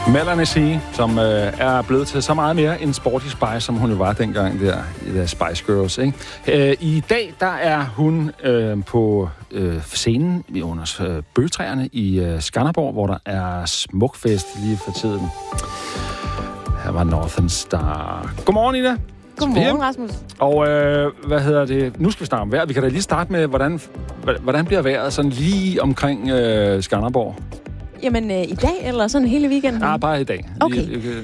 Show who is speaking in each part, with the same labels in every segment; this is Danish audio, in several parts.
Speaker 1: Melanie C, som er blevet til så meget mere end Sporty Spice, som hun jo var dengang der i The Spice Girls. Ikke? I dag, der er hun på scenen under bøgetræerne i Skanderborg, hvor der er smukfest lige for tiden. Her var Northern Star. Godmorgen, Ida.
Speaker 2: Godmorgen, Rasmus.
Speaker 1: Og nu skal vi snakke om vejret. Vi kan da lige starte med, hvordan bliver vejret sådan lige omkring Skanderborg?
Speaker 2: Jamen, i dag eller sådan hele weekenden?
Speaker 1: Nej, bare i dag.
Speaker 2: Okay.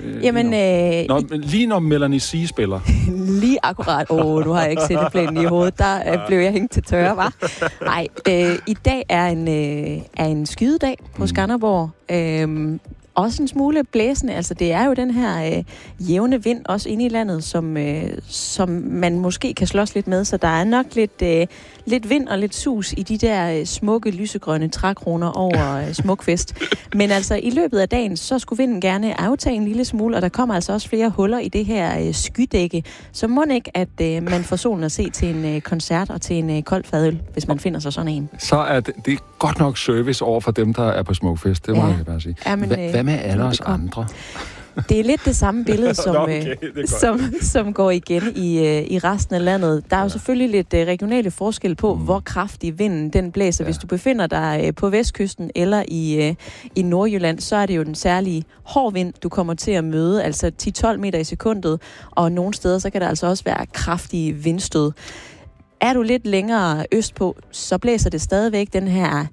Speaker 1: Lige når Melanie C spiller.
Speaker 2: Lige akkurat. Nu har jeg ikke sætteplanen i hovedet. Der blev jeg hængt til tørre, hva'? Nej, i dag er en skydedag på Skanderborg. Også en smule blæsende. Altså, det er jo den her jævne vind, også inde i landet, som man måske kan slås lidt med. Så der er nok lidt vind og lidt sus i de der smukke, lysegrønne trækroner over smukfest. Men altså, i løbet af dagen, så skulle vinden gerne aftage en lille smule, og der kommer altså også flere huller i det her skydække. Så må ikke, at man får solen at se til en koncert og til en kold fadøl, hvis man finder sig sådan en.
Speaker 1: Så er det godt nok service over for dem, der er på smukfest. Det må jeg bare sige. Ja, men, hvad med alle os andre?
Speaker 2: Det er lidt det samme billede, som går igen i resten af landet. Der er jo selvfølgelig lidt regionale forskel på, hvor kraftig vinden den blæser. Hvis du befinder dig på vestkysten eller i Nordjylland, så er det jo den særlige hård vind, du kommer til at møde, altså 10-12 meter i sekundet, og nogle steder, så kan der altså også være kraftige vindstød. Er du lidt længere østpå, så blæser det stadigvæk den her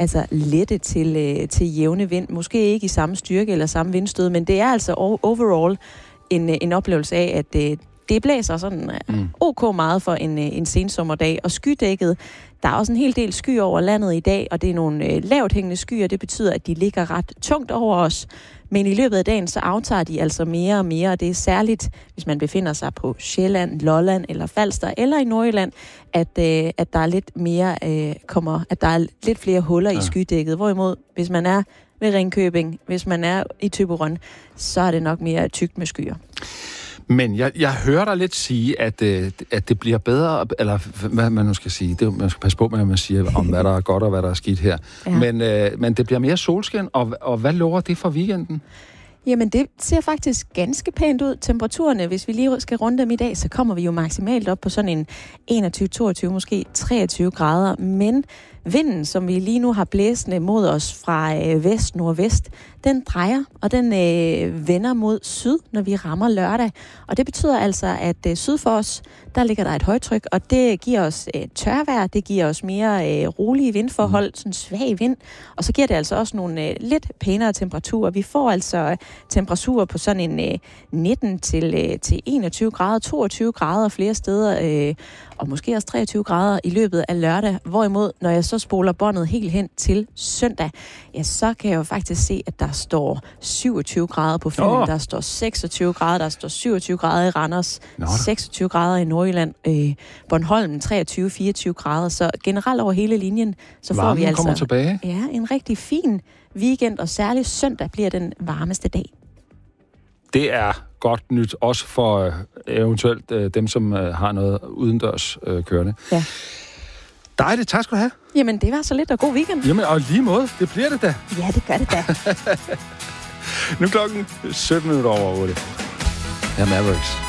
Speaker 2: lette til jævne vind. Måske ikke i samme styrke eller samme vindstød, men det er altså overall en oplevelse af, at det blæser sådan ok meget for en sensommerdag. Og skydækket, der er også en hel del sky over landet i dag, og det er nogle lavt hængende skyer. Det betyder, at de ligger ret tungt over os. Men i løbet af dagen, så aftager de altså mere og mere, og det er særligt, hvis man befinder sig på Sjælland, Lolland eller Falster eller i Nordjylland, at der er lidt mere at der er lidt flere huller i skydækket. Hvorimod, hvis man er ved Ringkøbing, hvis man er i Thyborøn, så er det nok mere tykt med skyer.
Speaker 1: Men jeg hører dig lidt sige, at det bliver bedre, eller hvad man nu skal sige. Man skal passe på med, hvad man siger om, hvad der er godt og hvad der er skidt her. Ja. Men det bliver mere solskin, og hvad lover det for weekenden?
Speaker 2: Jamen, det ser faktisk ganske pænt ud. Temperaturerne, hvis vi lige skal runde dem i dag, så kommer vi jo maksimalt op på sådan en 21, 22, måske 23 grader. Men vinden, som vi lige nu har blæsende mod os fra vest-nordvest, den drejer, og den vender mod syd, når vi rammer lørdag. Og det betyder altså, at syd for os, der ligger der et højtryk, og det giver os tørvejr, det giver os mere rolige vindforhold, sådan svag vind, og så giver det altså også nogle lidt pænere temperaturer. Vi får altså temperaturer på sådan en 19 til 21 grader, 22 grader flere steder, og måske også 23 grader i løbet af lørdag. Hvorimod, når jeg så spoler båndet helt hen til søndag, ja, så kan jeg jo faktisk se, at der står 27 grader på Fyn, der står 26 grader, der står 27 grader i Randers, 26 grader i Nordjylland, Bornholm 23-24 grader. Så generelt over hele linjen, så får vi altså
Speaker 1: tilbage.
Speaker 2: Ja, en rigtig fin weekend, og særligt søndag bliver den varmeste dag.
Speaker 1: Det er godt nyt, også for eventuelt dem, som har noget udendørs kørende.
Speaker 2: Ja.
Speaker 1: Dejligt, tak skal du have.
Speaker 2: Jamen, det var så lidt, og god weekend.
Speaker 1: Jamen, og lige måde, det bliver det da.
Speaker 2: Ja, det gør det da.
Speaker 1: Nu klokken 17 minutter over 8. Her Mavericks.